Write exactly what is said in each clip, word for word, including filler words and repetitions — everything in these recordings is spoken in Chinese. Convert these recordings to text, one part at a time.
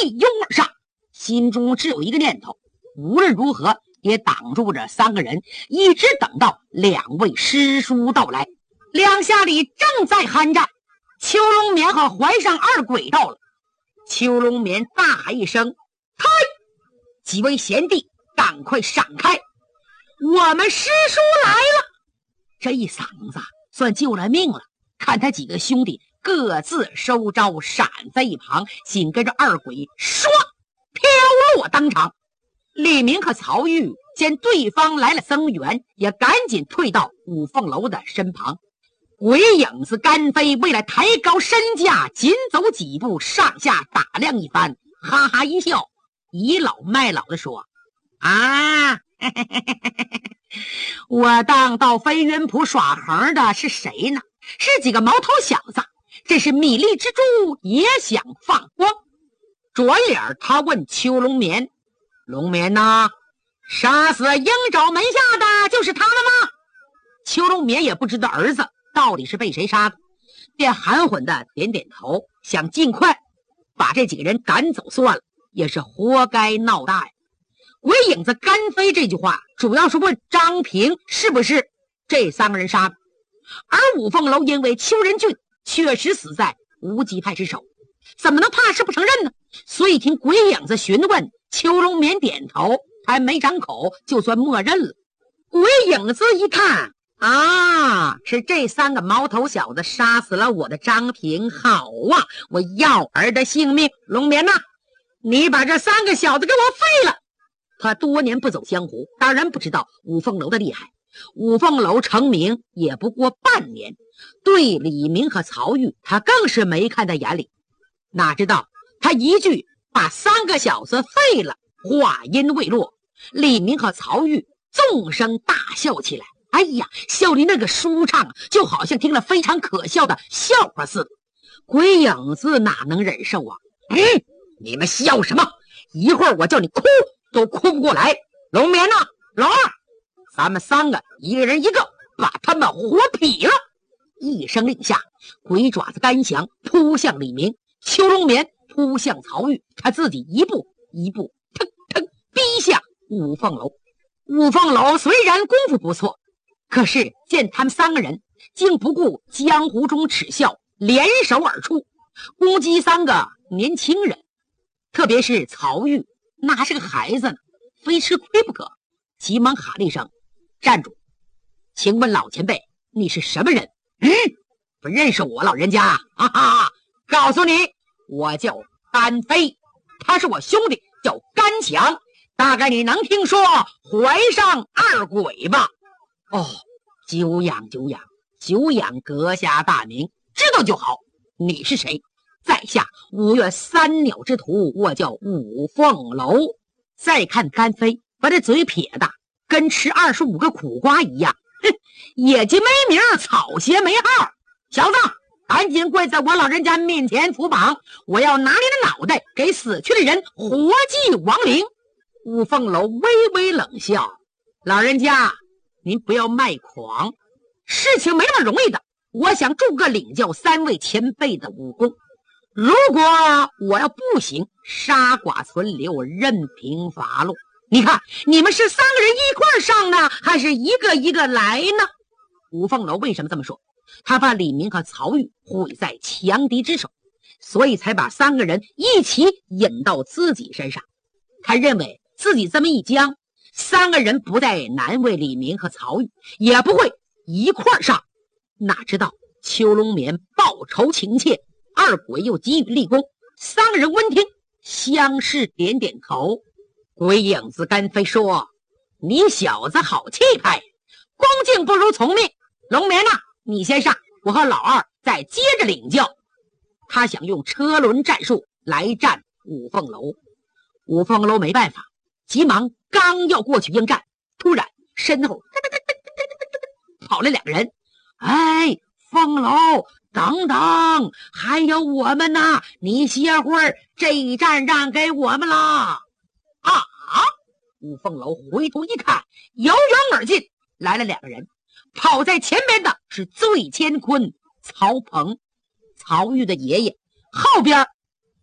一拥而上，心中只有一个念头，无论如何也挡住这三个人，一直等到两位师叔到来。两下里正在酣战，邱龙眠和怀上二鬼到了。邱龙眠大喊一声：“开！”几位贤弟赶快闪开，我们师叔来了！这一嗓子算救了命了。看他几个兄弟各自收招，闪在一旁，紧跟着二鬼唰飘落当场。李明和曹玉见对方来了增援，也赶紧退到五凤楼的身旁。鬼影子甘飞为了抬高身价，紧走几步，上下打量一番，哈哈一笑，倚老卖老的说：“啊，我当到飞云浦耍横的是谁呢？是几个毛头小子，这是米粒之珠也想放光。”转脸他问邱龙眠：“龙眠呐，杀死鹰爪门下的就是他了吗？”邱龙眠也不知道儿子到底是被谁杀的，便含混的点点头，想尽快把这几个人赶走算了，也是活该闹大呀。鬼影子甘飞这句话主要是问张平是不是这三个人杀的，而五凤楼因为邱仁俊确实死在无极派之手，怎么能怕是不承认呢？所以听鬼影子询问，邱龙眠点头，还没张口就算默认了。鬼影子一看啊，是这三个毛头小子杀死了我的张平，好啊，我要儿的性命。龙眠呐，你把这三个小子给我废了。他多年不走江湖，当然不知道五凤楼的厉害。五凤楼成名也不过半年，对李明和曹玉他更是没看在眼里。哪知道他一句把三个小子废了，话音未落，李明和曹玉纵声大笑起来。哎呀，笑里那个舒畅，就好像听了非常可笑的笑话似的。鬼影子哪能忍受啊？嗯，你们笑什么？一会儿我叫你哭都哭不过来。龙眠呐，老二，咱们三个一个人一个，把他们活劈了。一声令下，鬼爪子甘翔扑向李明，邱龙眠扑向曹玉，他自己一步一步腾腾逼向五凤楼。五凤楼虽然功夫不错，可是见他们三个人竟不顾江湖中耻笑，联手而出攻击三个年轻人，特别是曹玉，那还是个孩子呢，非吃亏不可。急忙喊了一声：“站住！请问老前辈，你是什么人？”“嗯，不认识我老人家？哈哈，告诉你，我叫甘飞，他是我兄弟，叫甘强。大概你能听说怀上二鬼吧？”“哦，久仰久仰，久仰阁下大名，知道就好。你是谁？”“在下五岳三鸟之徒，我叫五凤楼。”再看甘飞，把这嘴撇大，跟吃二十五个苦瓜一样。哼，野鸡没名，草鞋没号。小子，赶紧跪在我老人家面前伏榜，我要拿你的脑袋给死去的人活祭亡灵。五凤楼微微冷笑：“老人家，您不要卖狂，事情没那么容易的。我想逐个领教三位前辈的武功。如果我要不行，杀寡存留，任凭发落。你看，你们是三个人一块上呢，还是一个一个来呢？”五凤楼为什么这么说？他怕李明和曹玉毁在强敌之手，所以才把三个人一起引到自己身上。他认为自己这么一将，三个人不再难为李明和曹玉，也不会一块上。哪知道邱龙眠报仇情切，二鬼又给予立功，三个人闻听相视点点头。鬼影子甘飞说：“你小子好气派，恭敬不如从命。龙眠呐，你先上，我和老二再接着领教。”他想用车轮战术来战五凤楼。五凤楼没办法，急忙刚要过去应战，突然身后跑了两个人。“哎，凤楼，等等，还有我们呢，你歇会儿，这一战让给我们了。”啊！五凤楼回头一看，由远而近来了两个人，跑在前边的是醉乾坤曹鹏，曹玉的爷爷，后边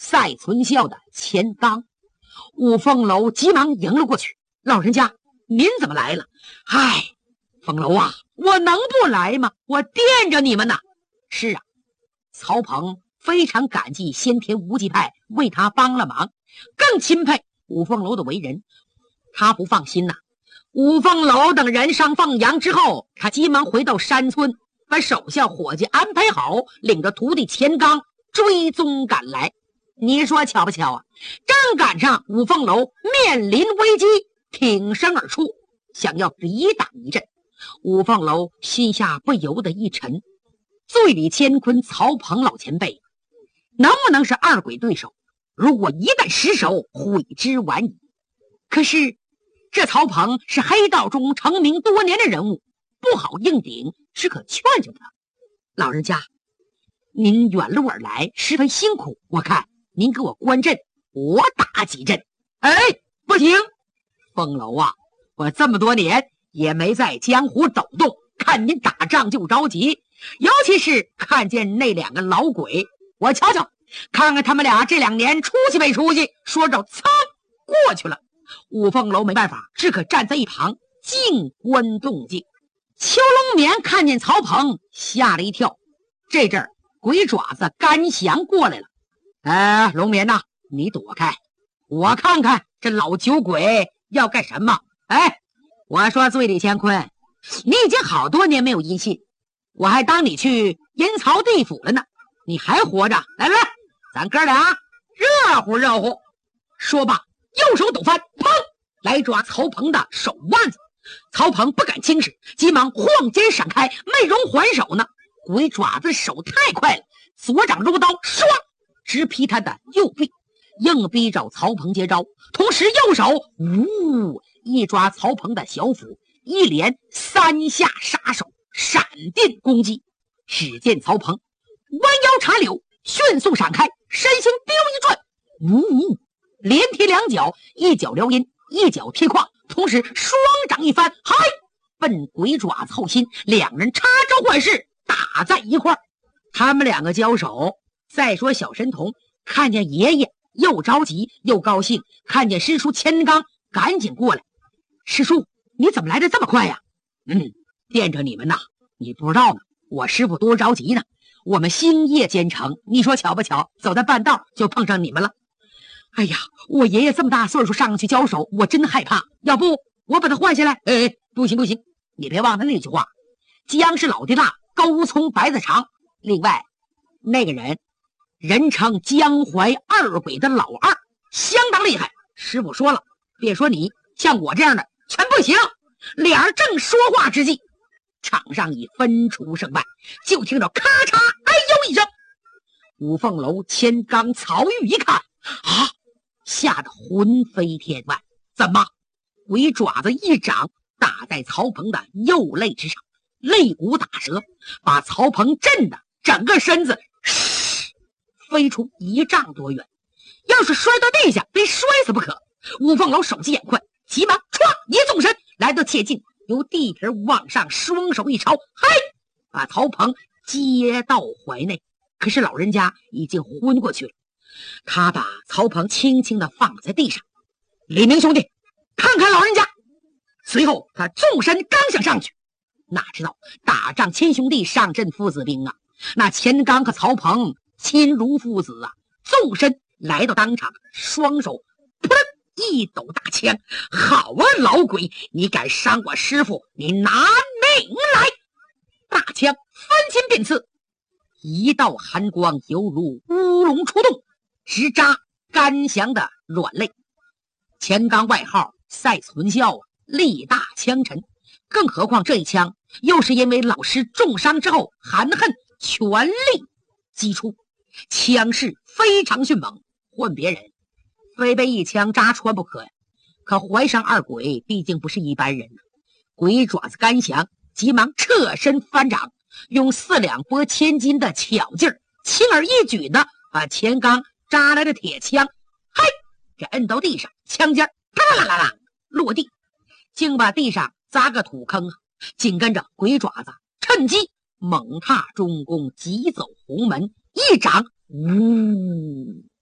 赛存孝的钱刚。五凤楼急忙迎了过去：“老人家，您怎么来了？”“唉，凤楼啊，我能不来吗？我惦着你们呢。”“是啊。”曹鹏非常感激先天无极派为他帮了忙，更钦佩五凤楼的为人。他不放心呐、啊。五凤楼等人上凤阳之后，他急忙回到山村，把手下伙计安排好，领着徒弟钱刚追踪赶来。你说巧不巧啊？正赶上五凤楼面临危机，挺身而出，想要抵挡一阵。五凤楼心下不由得一沉，醉里乾坤曹鹏老前辈能不能是二鬼对手？如果一旦失手，悔之晚矣。可是这曹鹏是黑道中成名多年的人物，不好硬顶，只可劝劝他。老人家，您远路而来，十分辛苦，我看您给我关阵，我打几阵。哎，不行，凤楼啊，我这么多年也没在江湖走动，看您打仗就着急，尤其是看见那两个老鬼，我瞧瞧，看看他们俩这两年出息没出息。说着，噌过去了。五凤楼没办法，只可站在一旁静观动静。邱龙眠看见曹鹏，吓了一跳。这阵儿鬼爪子甘祥过来了。哎，龙眠呐、啊，你躲开，我看看这老酒鬼要干什么。哎，我说醉里乾坤，你已经好多年没有音信，我还当你去阴曹地府了呢，你还活着？来来，咱哥俩热乎热乎。说罢，右手抖翻，砰，来抓曹鹏的手腕子。曹鹏不敢轻视，急忙晃肩闪开，没容还手呢。鬼爪子手太快了，左掌如刀，唰直劈他的右臂，硬逼着曹鹏接招。同时右手呜一抓曹鹏的小腹，一连三下杀手闪电攻击。只见曹鹏弯腰插柳，迅速闪开，身形彪一转，呜连踢两脚，一脚撩阴，一脚踢胯，同时双掌一翻，嗨，奔鬼爪子后心，两人插招换式打在一块儿。他们两个交手。再说小神童看见爷爷又着急又高兴，看见师叔钱刚赶紧过来。师叔，你怎么来的这么快呀？嗯，惦着你们呐，你不知道呢，我师傅多着急呢。我们星夜兼程，你说巧不巧，走在半道就碰上你们了。哎呀，我爷爷这么大岁数上去交手，我真害怕。要不我把他换下来？哎，不行不行，你别忘了那句话，姜是老的辣，高葱白的长。另外那个人人称江淮二鬼的老二，相当厉害。师傅说了，别说你，像我这样的全不行。俩人正说话之际，场上已分出胜败，就听着咔嚓哎呦一声。五凤楼钱刚曹玉一看啊，吓得魂飞天外。怎么？鬼爪子一掌打在曹鹏的右肋之上，肋骨打折，把曹鹏震得整个身子飞出一丈多远，要是摔到地下非摔死不可。五凤楼手疾眼快，急忙唰一纵身来到切近，由地皮往上双手一抄，嗨，把曹鹏接到怀内。可是老人家已经昏过去了。他把曹鹏轻轻地放在地上。李明兄弟，看看老人家。随后他纵身刚想上去，哪知道打仗亲兄弟上阵父子兵啊，那钱刚和曹鹏亲如父子啊，纵身来到当场，双手扑棱一抖大枪。好啊，老鬼，你敢伤我师傅，你拿命来！大枪翻天便刺，一道寒光犹如乌龙出洞，直扎甘祥的软肋。钱刚外号赛存孝啊，力大枪沉，更何况这一枪又是因为老师重伤之后含恨全力击出，枪势非常迅猛，换别人非被一枪扎穿不可呀。可怀上二鬼毕竟不是一般人呢，鬼爪子甘祥急忙侧身翻掌，用四两拨千斤的巧劲儿，轻而易举的把钱刚扎来的铁枪嗨给摁到地上，枪尖啪啦啦啦落地，竟把地上砸个土坑啊！紧跟着鬼爪子趁机猛踏中宫，急走红门，一掌呜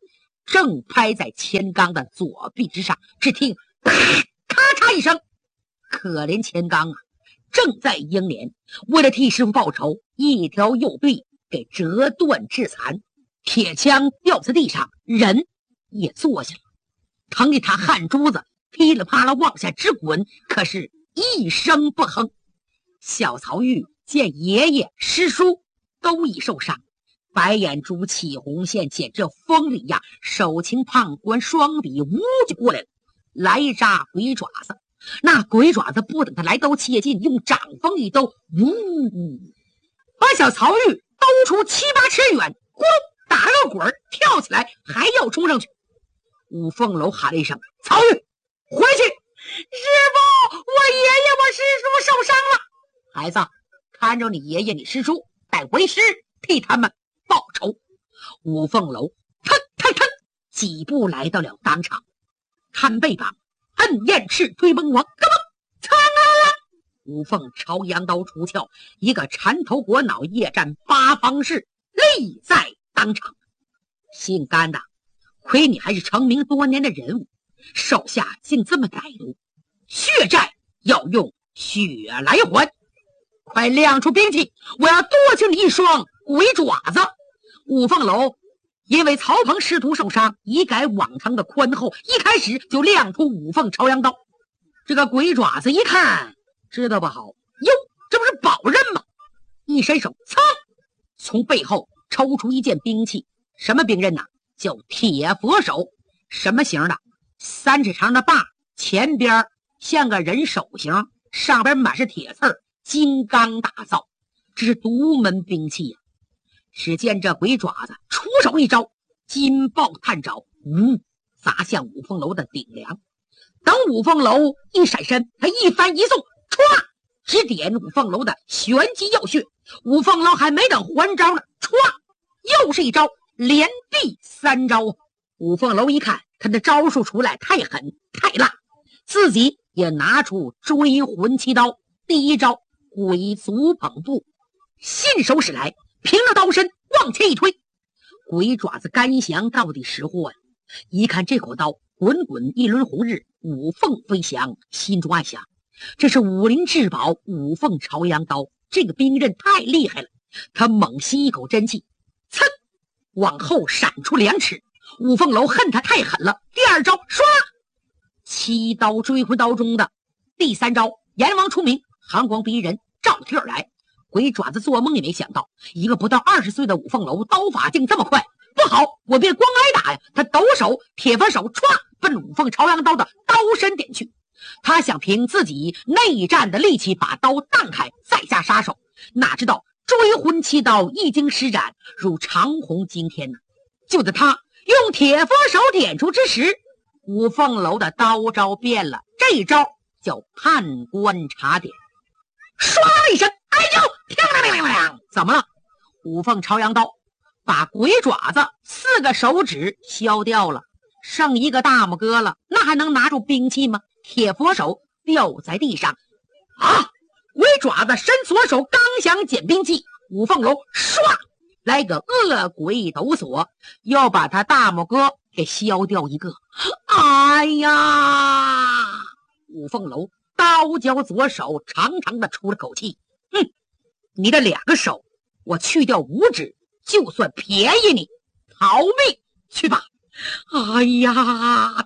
正拍在钱刚的左臂之上，只听咔嚓一声，可怜钱刚啊，正在英年，为了替师傅报仇，一条右臂给折断致残，铁枪掉在地上，人也坐下了，疼得他汗珠子噼里啪啦往下直滚，可是一声不哼。小曹玉见爷爷师叔都已受伤，白眼珠起红线，简直疯了一样，手擎胖官，双臂呜就过来了，来扎鬼爪子。那鬼爪子不等他来刀切近，用掌风一兜，呜，把小曹玉兜出七八尺远，咕噜打了个滚，跳起来还要冲上去。五凤楼喊了一声：“曹玉，回去！”师傅，我爷爷我师叔受伤了。孩子，看着你爷爷你师叔，待为师替他们报仇。五凤楼腾腾腾几步来到了当场，看背膀，摁燕翅推崩王，咯嘣，苍啊！五凤朝阳刀出鞘，一个缠头裹脑，夜战八方式，立在当场。姓甘的，亏你还是成名多年的人物，手下竟这么歹毒，血债要用血来还。快亮出兵器，我要剁去你一双鬼爪子！五凤楼因为曹鹏师徒受伤，已改往常的宽厚，一开始就亮出五凤朝阳刀。这个鬼爪子一看知道不好，哟，这不是宝刃吗？一伸手，噌，从背后抽出一件兵器。什么兵刃呢？叫铁佛手。什么型的？三尺长的把，前边像个人手型，上边满是铁刺儿，金刚打造，这是独门兵器呀、啊。只见这鬼爪子出手一招，金豹探爪，呜，砸向五凤楼的顶梁。等五凤楼一闪身，他一翻一送，歘，直点五凤楼的玄机要穴。五凤楼还没等还招呢，歘，又是一招，连毙三招。五凤楼一看他的招数出来太狠太辣，自己也拿出追魂七刀，第一招鬼足捧步，信手使来，凭着刀身往前一推。鬼爪子甘翔到底识货呀！一看这口刀，滚滚一轮红日，五凤飞翔，心中暗想，这是武林至宝五凤朝阳刀，这个兵刃太厉害了。他猛吸一口真气，噌，往后闪出两尺。五凤楼恨他太狠了，第二招唰，七刀追魂刀中的第三招阎王出名，寒光逼人，照天而来。鬼爪子做梦也没想到，一个不到二十岁的五凤楼刀法竟这么快。不好，我别光挨打呀！他抖手，铁佛手歘奔五凤朝阳刀的刀身点去。他想凭自己内战的力气把刀荡开，再下杀手。哪知道追魂七刀一经施展，如长虹惊天呢、啊！就在他用铁佛手点出之时，五凤楼的刀招变了，这一招叫判官查点。唰了一声，哎呦，亮亮亮亮！怎么了？五凤朝阳刀把鬼爪子四个手指削掉了，剩一个大拇哥了，那还能拿出兵器吗？铁佛手掉在地上，啊！鬼爪子伸左手，刚想捡兵器，五凤楼唰来个恶鬼抖擞，要把他大拇哥给削掉一个。哎呀！五凤楼刀交左手，长长的出了口气，哼，你的两个手我去掉五指，就算便宜你，逃命去吧！哎呀！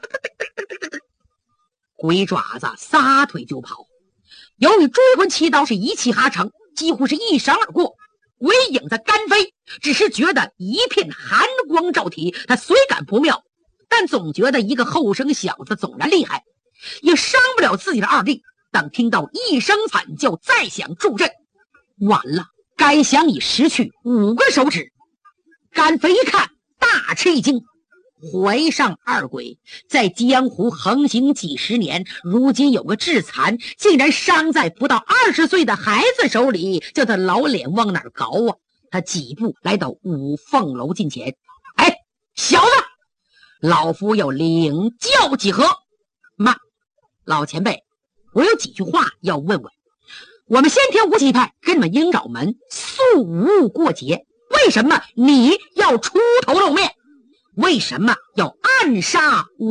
鬼爪子撒腿就跑。由于追魂七刀是一气哈成，几乎是一闪而过，鬼影子干飞，只是觉得一片寒光照体，他虽感不妙，但总觉得一个后生小子纵然厉害，也伤不了自己的二弟。等听到一声惨叫，再想助阵，晚了，甘翔已失去五个手指。甘飞一看，大吃一惊，怀上二鬼在江湖横行几十年，如今有个致残，竟然伤在不到二十岁的孩子手里，叫他老脸往哪儿搞啊！他几步来到五凤楼近前，哎，小子，老夫要领教几何？慢，老前辈，我有几句话要问问。我们先天无极派跟你们鹰爪门素无过节，为什么你要出头露面？ 为什么要暗杀